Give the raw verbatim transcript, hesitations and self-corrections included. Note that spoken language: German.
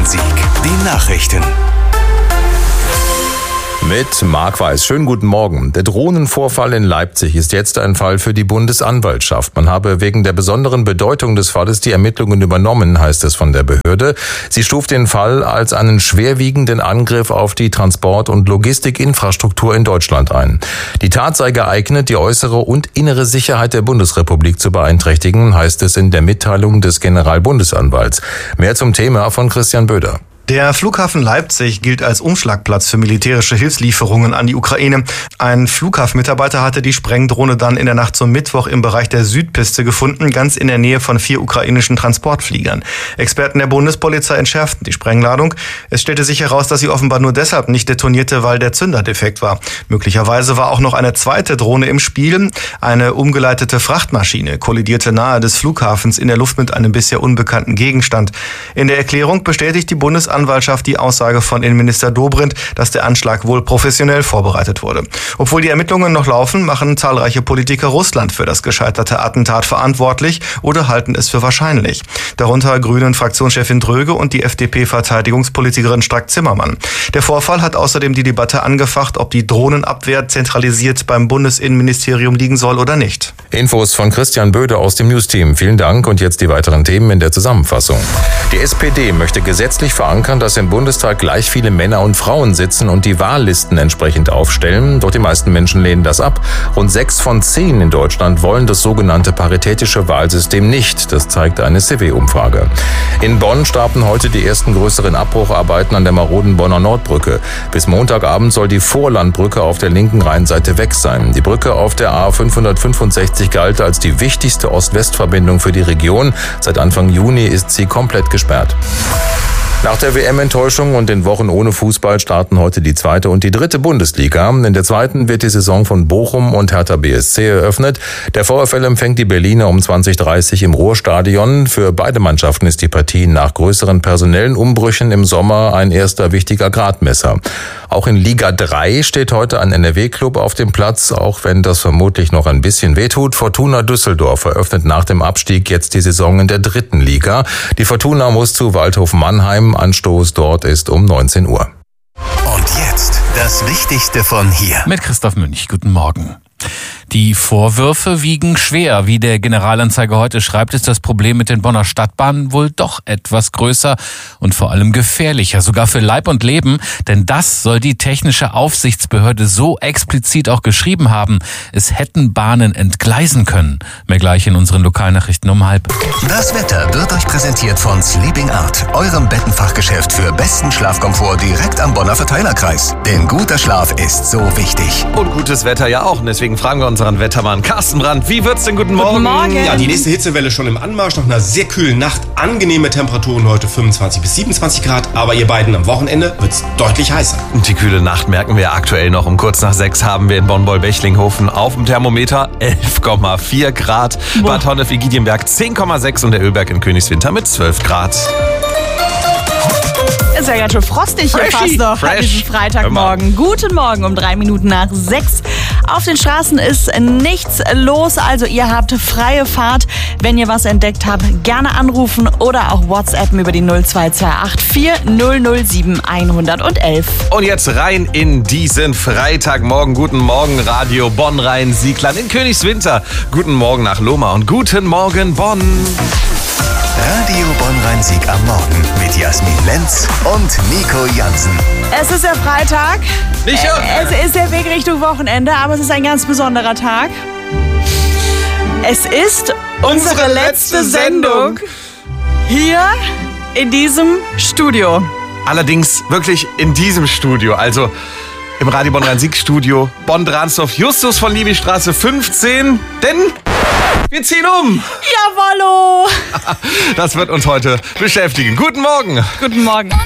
Bonn-Rhein-Sieg. Die Nachrichten. Mit Marc Weiß. Schönen guten Morgen. Der Drohnenvorfall in Leipzig ist jetzt ein Fall für die Bundesanwaltschaft. Man habe wegen der besonderen Bedeutung des Falles die Ermittlungen übernommen, heißt es von der Behörde. Sie stuft den Fall als einen schwerwiegenden Angriff auf die Transport- und Logistikinfrastruktur in Deutschland ein. Die Tat sei geeignet, die äußere und innere Sicherheit der Bundesrepublik zu beeinträchtigen, heißt es in der Mitteilung des Generalbundesanwalts. Mehr zum Thema von Christian Böder. Der Flughafen Leipzig gilt als Umschlagplatz für militärische Hilfslieferungen an die Ukraine. Ein Flughafenmitarbeiter hatte die Sprengdrohne dann in der Nacht zum Mittwoch im Bereich der Südpiste gefunden, ganz in der Nähe von vier ukrainischen Transportfliegern. Experten der Bundespolizei entschärften die Sprengladung. Es stellte sich heraus, dass sie offenbar nur deshalb nicht detonierte, weil der Zünder defekt war. Möglicherweise war auch noch eine zweite Drohne im Spiel. Eine umgeleitete Frachtmaschine kollidierte nahe des Flughafens in der Luft mit einem bisher unbekannten Gegenstand. In der Erklärung bestätigt die Bundesanwaltschaft Anwaltschaft die Aussage von Innenminister Dobrindt, dass der Anschlag wohl professionell vorbereitet wurde. Obwohl die Ermittlungen noch laufen, machen zahlreiche Politiker Russland für das gescheiterte Attentat verantwortlich oder halten es für wahrscheinlich. Darunter Grünen-Fraktionschefin Dröge und die F D P-Verteidigungspolitikerin Strack-Zimmermann. Der Vorfall hat außerdem die Debatte angefacht, ob die Drohnenabwehr zentralisiert beim Bundesinnenministerium liegen soll oder nicht. Infos von Christian Böder aus dem News-Team. Vielen Dank und jetzt die weiteren Themen in der Zusammenfassung. Die S P D möchte gesetzlich verankern, dass im Bundestag gleich viele Männer und Frauen sitzen und die Wahllisten entsprechend aufstellen. Doch die meisten Menschen lehnen das ab. Rund sechs von zehn in Deutschland wollen das sogenannte paritätische Wahlsystem nicht. Das zeigt eine C W-Umfrage. In Bonn starten heute die ersten größeren Abbrucharbeiten an der maroden Bonner Nordbrücke. Bis Montagabend soll die Vorlandbrücke auf der linken Rheinseite weg sein. Die Brücke auf der A fünfhundertfünfundsechzig galt als die wichtigste Ost-West-Verbindung für die Region. Seit Anfang Juni ist sie komplett gesperrt. Nach der W M-Enttäuschung und den Wochen ohne Fußball starten heute die zweite und die dritte Bundesliga. In der zweiten wird die Saison von Bochum und Hertha B S C eröffnet. Der VfL empfängt die Berliner um zwanzig Uhr dreißig im Ruhrstadion. Für beide Mannschaften ist die Partie nach größeren personellen Umbrüchen im Sommer ein erster wichtiger Gradmesser. Auch in Liga drei steht heute ein N R W-Club auf dem Platz, auch wenn das vermutlich noch ein bisschen wehtut. Fortuna Düsseldorf eröffnet nach dem Abstieg jetzt die Saison in der dritten Liga. Die Fortuna muss zu Waldhof Mannheim. Anstoß dort ist um neunzehn Uhr. Und jetzt das Wichtigste von hier. Mit Christoph Münch. Guten Morgen. Die Vorwürfe wiegen schwer. Wie der Generalanzeiger heute schreibt, ist das Problem mit den Bonner Stadtbahnen wohl doch etwas größer und vor allem gefährlicher, sogar für Leib und Leben. Denn das soll die technische Aufsichtsbehörde so explizit auch geschrieben haben. Es hätten Bahnen entgleisen können. Mehr gleich in unseren Lokalnachrichten um halb. Das Wetter wird euch präsentiert von Sleeping Art, eurem Bettenfachgeschäft für besten Schlafkomfort direkt am Bonner Verteilerkreis. Denn guter Schlaf ist so wichtig. Und gutes Wetter ja auch. Und deswegen fragen wir unseren Wettermann Carsten Brandt. Wie wird's denn? Guten Morgen. Guten Morgen. Ja, die nächste Hitzewelle schon im Anmarsch. Nach einer sehr kühlen Nacht. Angenehme Temperaturen heute fünfundzwanzig bis siebenundzwanzig Grad. Aber ihr beiden, am Wochenende wird's deutlich heißer. Und die kühle Nacht merken wir aktuell noch. Um kurz nach sechs haben wir in Bonn-Boll-Bechlinghofen auf dem Thermometer elf Komma vier Grad. Boah. Bad Honnef-Igidienberg zehn Komma sechs und der Ölberg in Königswinter mit zwölf Grad. Ist ja ganz schön frostig hier Freshy, fast noch fresh. an diesem Freitagmorgen. Guten Morgen um drei Minuten nach sechs. Auf den Straßen ist nichts los, also ihr habt freie Fahrt. Wenn ihr was entdeckt habt, gerne anrufen oder auch WhatsAppen über die null zwei zwei acht vier null null sieben eins null eins. Und jetzt rein in diesen Freitagmorgen. Guten Morgen Radio Bonn-Rhein-Siegland in Königswinter. Guten Morgen nach Lohmar und guten Morgen Bonn. Radio Bonn-Rhein-Sieg am Morgen mit Jasmin Lenz und Nico Jansen. Es ist ja Freitag. Nicht äh, Es ist der Weg Richtung Wochenende, aber es ist ein ganz besonderer Tag. Es ist unsere, unsere letzte Sendung hier in diesem Studio. Allerdings wirklich in diesem Studio, also im Radio Bonn-Rhein-Sieg-Studio Bonn-Dransdorf, Justus von Liebigstraße fünfzehn, denn wir ziehen um. Jawollo! Das wird uns heute beschäftigen. Guten Morgen. Guten Morgen.